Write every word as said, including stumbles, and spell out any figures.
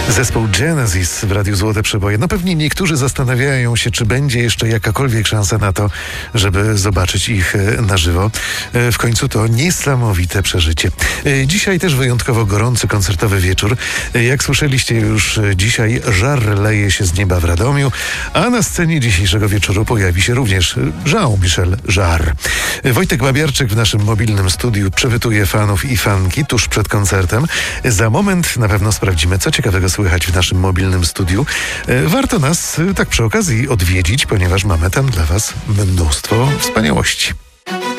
Zespół Genesis w Radiu Złote Przeboje. No pewnie niektórzy zastanawiają się, czy będzie jeszcze jakakolwiek szansa na to, żeby zobaczyć ich na żywo. W końcu to niesamowite przeżycie. Dzisiaj też wyjątkowo gorący koncertowy wieczór. Jak słyszeliście już dzisiaj, żar leje się z nieba w Radomiu, a na scenie dzisiejszego wieczoru pojawi się również Jean-Michel Jarre. Wojtek Babiarczyk w naszym mobilnym studiu przepytuje fanów i fanki tuż przed koncertem. Za moment na pewno sprawdzimy, co ciekawego słychać w naszym mobilnym studiu. Warto nas tak przy okazji odwiedzić, ponieważ mamy tam dla Was mnóstwo wspaniałości.